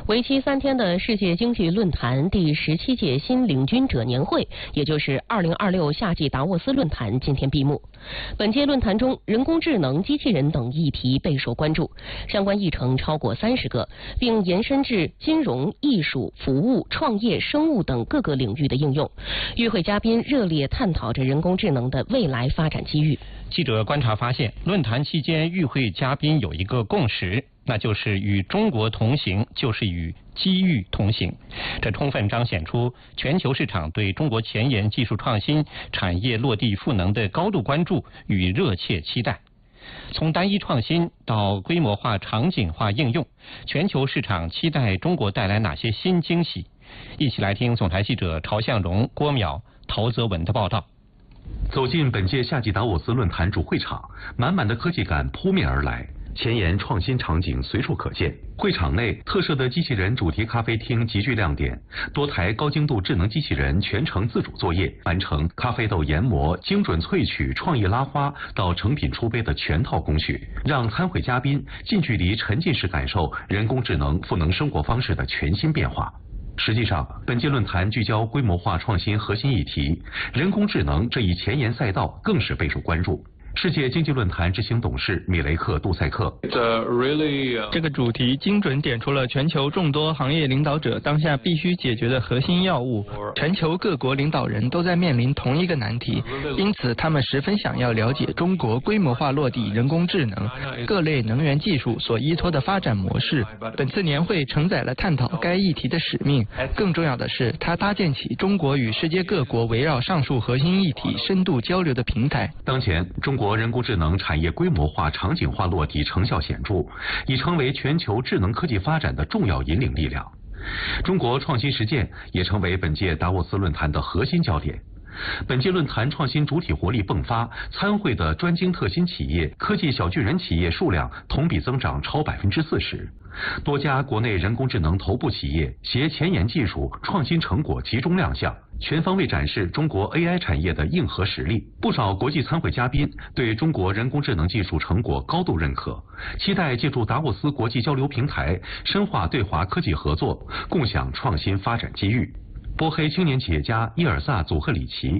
为期3天的世界经济论坛第17届新领军者年会，也就是2026夏季达沃斯论坛今天闭幕。本届论坛中，人工智能、机器人等议题备受关注，相关议程超过30个，并延伸至金融、艺术、服务、创业、生物等各个领域的应用。与会嘉宾热烈探讨着人工智能的未来发展机遇。 记者观察发现，论坛期间与会嘉宾有一个共识，那就是与中国同行就是与机遇同行。这充分彰显出全球市场对中国前沿技术创新、产业落地赋能的高度关注与热切期待。从单一创新到规模化、场景化应用，全球市场期待中国带来哪些新惊喜？一起来听总台记者曹向荣、郭淼、陶泽文的报道。 走进本届夏季达沃斯论坛主会场，满满的科技感扑面而来，前沿创新场景随处可见。会场内特设的机器人主题咖啡厅极具亮点，多台高精度智能机器人全程自主作业，完成咖啡豆研磨、精准萃取、创意拉花到成品出杯的全套工序，让参会嘉宾近距离沉浸式感受人工智能赋能生活方式的全新变化。实际上，本届论坛聚焦规模化创新核心议题，人工智能这一前沿赛道更是备受关注。世界经济论坛执行董事米雷克·杜塞克， 这个主题精准点出了全球众多行业领导者当下必须解决的核心要务。全球各国领导人都在面临同一个难题，因此他们十分想要了解中国规模化落地人工智能、各类能源技术所依托的发展模式。本次年会承载了探讨该议题的使命，更重要的是，它搭建起中国与世界各国围绕上述核心议题深度交流的平台。 当前，中国人工智能产业规模化、场景化落地成效显著，已成为全球智能科技发展的重要引领力量。中国创新实践也成为本届达沃斯论坛的核心焦点。本届论坛创新主体活力迸发，参会的专精特新企业、科技小巨人企业数量同比增长超40%，多家国内人工智能头部企业携前沿技术、创新成果集中亮相，全方位展示中国 AI 产业的硬核实力。不少国际参会嘉宾对中国人工智能技术成果高度认可，期待借助达沃斯国际交流平台深化对华科技合作，共享创新发展机遇。波黑青年企业家伊尔萨·祖赫里奇。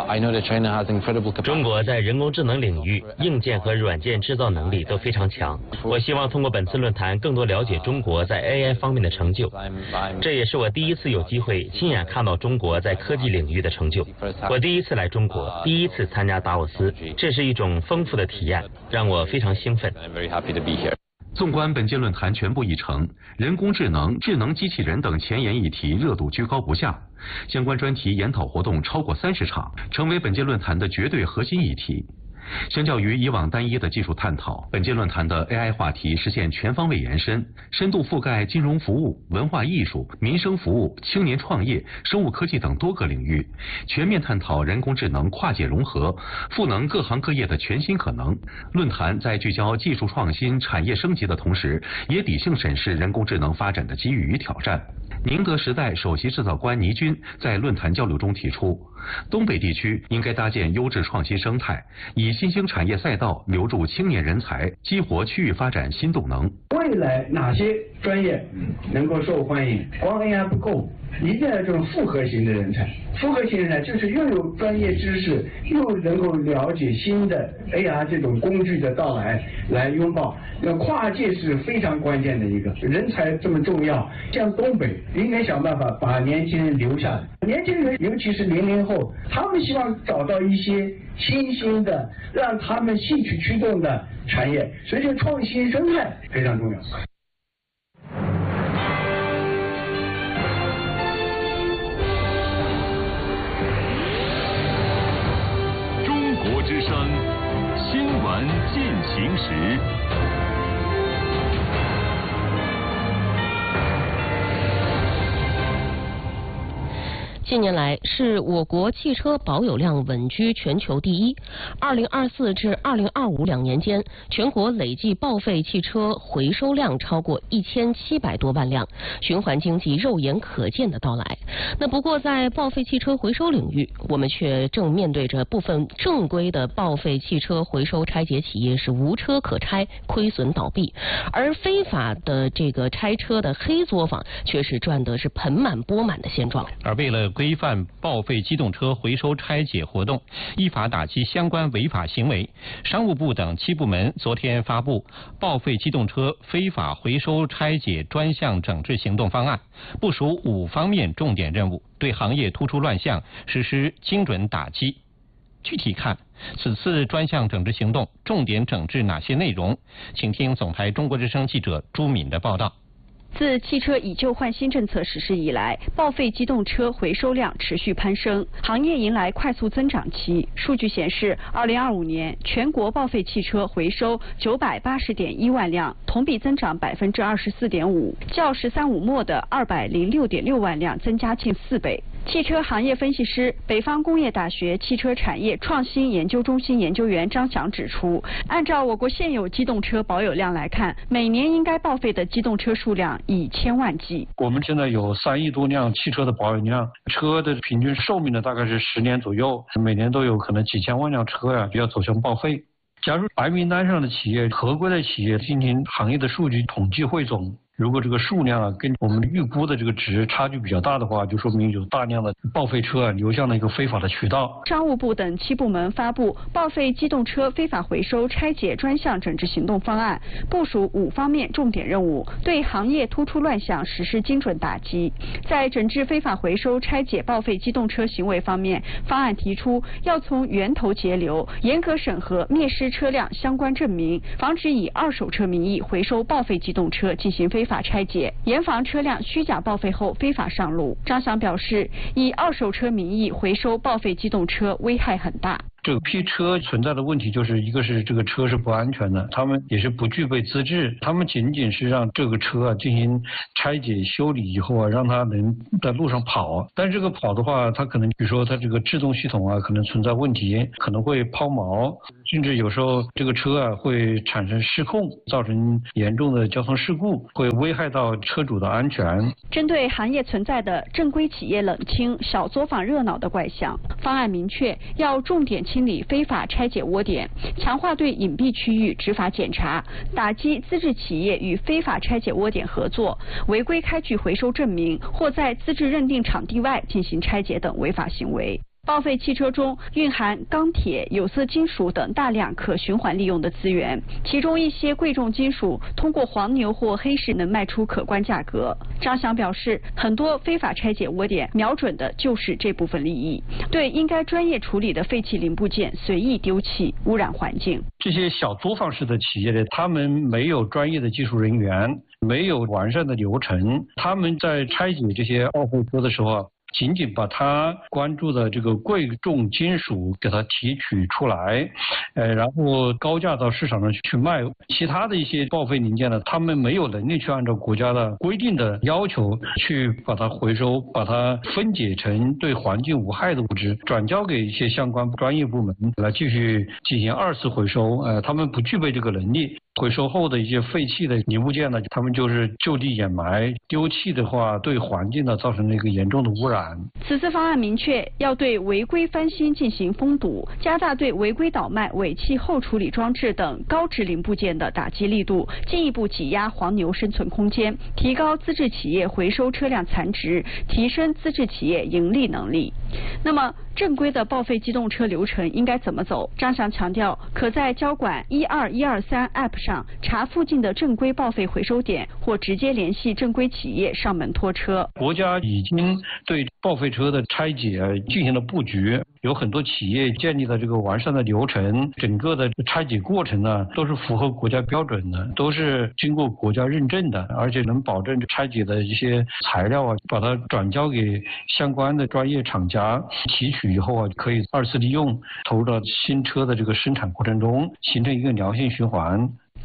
中国在人工智能领域硬件和软件制造能力都非常强。我希望通过本次论坛更多了解中国在 AI 方面的成就，这也是我第一次有机会亲眼看到中国在科技领域的成就。我第一次来中国，第一次参加达沃斯，这是一种丰富的体验，让我非常兴奋。 纵观本届论坛全部议程，人工智能、智能机器人等前沿议题热度居高不下，相关专题研讨活动超过30场，成为本届论坛的绝对核心议题。相较于以往单一的技术探讨，本届论坛的 AI 话题实现全方位延伸，深度覆盖金融服务、文化艺术、民生服务、青年创业、生物科技等多个领域，全面探讨人工智能跨界融合，赋能各行各业的全新可能。论坛在聚焦技术创新、产业升级的同时，也理性审视人工智能发展的机遇与挑战。宁德时代首席制造官倪军在论坛交流中提出，东北地区应该搭建优质创新生态，以新兴产业赛道留住青年人才，激活区域发展新动能。 未来哪些专业能够受欢迎？光 AI 不够，一定要有这种复合型的人才。复合型人才就是又有专业知识，又能够了解新的 AR 这种工具的到来，来拥抱。跨界是非常关键的一个人才，这么重要。像东北应该想办法把年轻人留下来。年轻人尤其是00后，他们希望找到一些新兴的，让他们兴趣驱动的产业，所以这创新生态非常重要。 中国之声新闻进行时。 近年来，是我国汽车保有量稳居全球第一。2024至2025两年间，全国累计报废汽车回收量超过1700多万辆，循环经济肉眼可见的到来。那不过，在报废汽车回收领域，我们却正面对着部分正规的报废汽车回收拆解企业是无车可拆，亏损倒闭，而非法的这个拆车的黑作坊却是赚得是盆满钵满的现状。 而为了规范报废机动车回收拆解活动，依法打击相关违法行为，商务部等7部门昨天发布报废机动车非法回收拆解专项整治行动方案，部署5方面重点任务，对行业突出乱象实施精准打击。具体看，此次专项整治行动重点整治哪些内容？请听总台中国之声记者朱敏的报道。 自汽车以旧换新政策实施以来，报废机动车回收量持续攀升，行业迎来快速增长期。数据显示，2025年全国报废汽车回收980.1万辆，同比增长24.5%，较“十三五”末的206.6万辆增加近4倍。汽车行业分析师、北方工业大学汽车产业创新研究中心研究员张翔指出，按照我国现有机动车保有量来看，每年应该报废的机动车数量以千万计。 我们现在有3亿多辆汽车的保有量，车的平均寿命呢大概是10年左右，每年都有可能几千万辆车要走向报废。假如白名单上的企业、合规的企业进行行业的数据统计汇总，如果这个数量跟我们预估的这个值差距比较大的话，就说明有大量的报废车流向了一个非法的渠道。 商务部等7部门发布报废机动车非法回收拆解专项整治行动方案，部署5方面重点任务，对行业突出乱象实施精准打击。在整治非法回收拆解报废机动车行为方面，方案提出要从源头截流，严格审核灭失车辆相关证明，防止以二手车名义回收报废机动车进行非法拆解，严防车辆虚假报废后非法上路。张翔表示，以二手车名义回收报废机动车危害很大。 这个批车存在的问题就是一个是这个车是不安全的，他们也是不具备资质，他们仅仅是让这个车进行拆解修理以后让它能在路上跑，但是这个跑的话，它可能比如说它这个制动系统可能存在问题，可能会抛锚，甚至有时候这个车会产生失控，造成严重的交通事故，会危害到车主的安全。 针对行业存在的正规企业冷清、小作坊热闹的怪象，方案明确要重点清理非法拆解窝点，强化对隐蔽区域执法检查，打击资质企业与非法拆解窝点合作、违规开具回收证明或在资质认定场地外进行拆解等违法行为。报废汽车中蕴含钢铁、有色金属等大量可循环利用的资源，其中一些贵重金属通过黄牛或黑市能卖出可观价格。张翔表示，很多非法拆解窝点瞄准的就是这部分利益，对应该专业处理的废弃零部件随意丢弃，污染环境。 这些小作坊式的企业呢，他们没有专业的技术人员，没有完善的流程，他们在拆解这些报废车的时候仅仅把它关注的这个贵重金属给它提取出来，然后高价到市场上去卖，其他的一些报废零件呢，他们没有能力去按照国家的规定的要求去把它回收，把它分解成对环境无害的物质，转交给一些相关专业部门来继续进行2次回收，他们不具备这个能力。回收后的一些废弃的零部件呢，他们就是就地掩埋，丢弃的话对环境呢造成了一个严重的污染。 此次方案明确要对违规翻新进行封堵，加大对违规倒卖、尾气后处理装置等高值零部件的打击力度，进一步挤压黄牛生存空间，提高资质企业回收车辆残值，提升资质企业盈利能力。那么正规的报废机动车流程应该怎么走？张翔强调，可在交管12123 App 上查附近的正规报废回收点，或直接联系正规企业上门拖车。 国家已经对报废车的拆解进行了布局，有很多企业建立了这个完善的流程，整个的拆解过程呢都是符合国家标准的，都是经过国家认证的，而且能保证拆解的一些材料把它转交给相关的专业厂家提取以后可以2次利用，投入到新车的这个生产过程中，形成一个良性循环。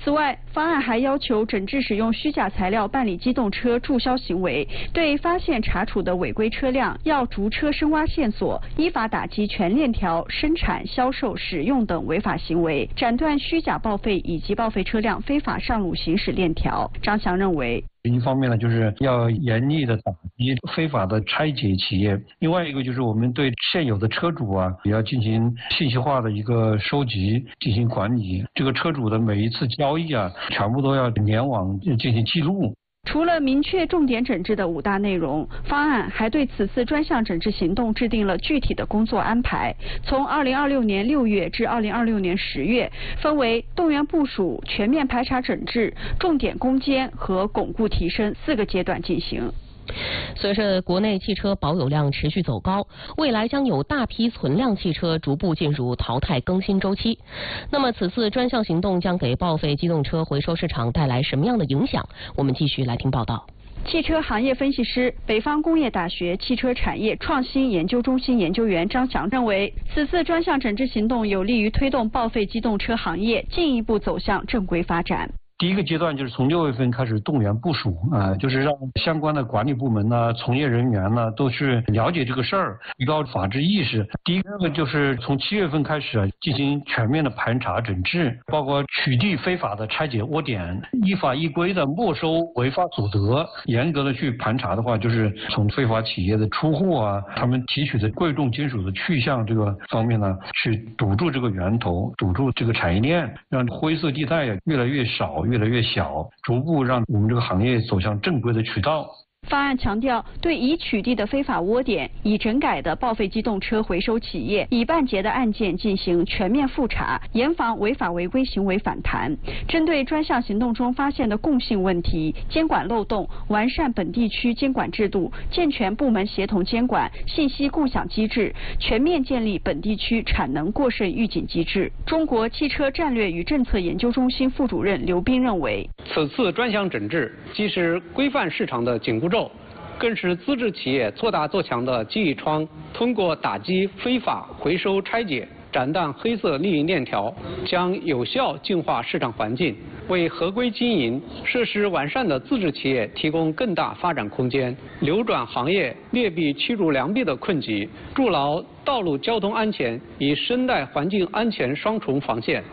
此外，方案还要求整治使用虚假材料办理机动车注销行为，对发现查处的违规车辆要逐车深挖线索，依法打击全链条生产、销售、使用等违法行为，斩断虚假报废以及报废车辆非法上路行驶链条。张翔认为， 一方面呢，就是要严厉的打击非法的拆解企业；另外一个就是我们对现有的车主啊，也要进行信息化的一个收集，进行管理。这个车主的每一次交易啊，全部都要联网进行记录。 除了明确重点整治的5大内容，方案还对此次专项整治行动制定了具体的工作安排。从2026年6月至2026年10月，分为动员部署、全面排查整治、重点攻坚和巩固提升4个阶段进行。 随着国内汽车保有量持续走高，未来将有大批存量汽车逐步进入淘汰更新周期。那么此次专项行动将给报废机动车回收市场带来什么样的影响？我们继续来听报道。 汽车行业分析师、北方工业大学汽车产业创新研究中心研究员张翔认为，此次专项整治行动有利于推动报废机动车行业进一步走向正规发展。 第一个阶段就是从6月份开始动员部署就是让相关的管理部门呢、从业人员呢都是了解这个事儿，提高法治意识。第一个就是从7月份开始进行全面的盘查整治，包括取缔非法的拆解窝点，依法依规的没收违法所得。严格的去盘查的话，就是从非法企业的出货啊，他们提取的贵重金属的去向这个方面呢，去堵住这个源头，堵住这个产业链，让灰色地带越来越少。越来越小，逐步让我们这个行业走向正规的渠道。 方案强调，对已取缔的非法窝点、已整改的报废机动车回收企业、已办结的案件进行全面复查，严防违法违规行为反弹。针对专项行动中发现的共性问题、监管漏洞，完善本地区监管制度，健全部门协同监管、信息共享机制，全面建立本地区产能过剩预警机制。中国汽车战略与政策研究中心副主任刘斌认为， 此次专项整治既是规范市场的紧箍咒，更是资质企业做大做强的记忆窗。通过打击非法回收拆解，斩断黑色利益链条，将有效净化市场环境，为合规经营、设施完善的自治企业提供更大发展空间，扭转行业劣币驱逐良币的困局，筑牢道路交通安全与生态环境安全双重防线。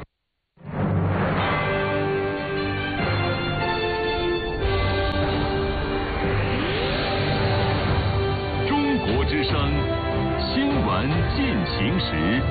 之声新闻进行时。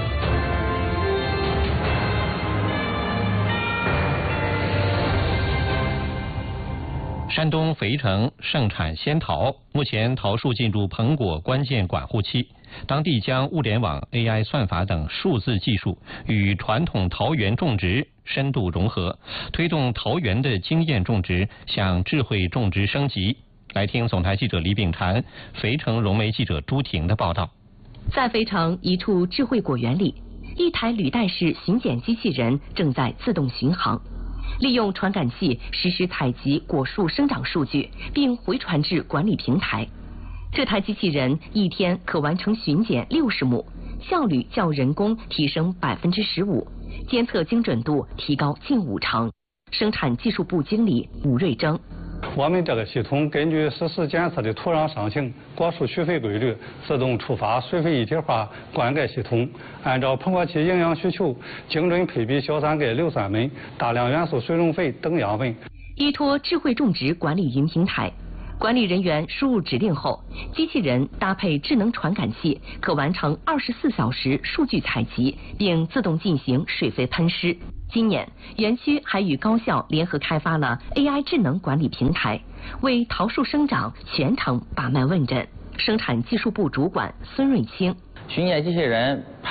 山东肥城盛产仙桃，目前桃树进入膨果关键管护期，当地将物联网、AI 算法等数字技术与传统桃园种植深度融合，推动桃园的经验种植向智慧种植升级。来听总台记者李秉婵、肥城融媒记者朱婷的报道。 在肥城一处智慧果园里，一台履带式巡检机器人正在自动巡航，利用传感器实时采集果树生长数据，并回传至管理平台。这台机器人一天可完成巡检60亩，效率较人工提升15%，监测精准度提高近5成。生产技术部经理吴瑞征。 我们这个系统根据实时检测的土壤上行、果树需肥规律，自动触发水肥一体化灌溉系统，按照膨果期营养需求，精准配比硝酸钙、硫酸锰、大量元素水溶肥等养分。 依托智慧种植管理云平台，管理人员输入指令后，机器人搭配智能传感器，可完成24小时数据采集，并自动进行水肥喷施。今年，园区还与高校联合开发了 AI 智能管理平台，为桃树生长全程把脉问诊。生产技术部主管孙瑞清， 巡检机器人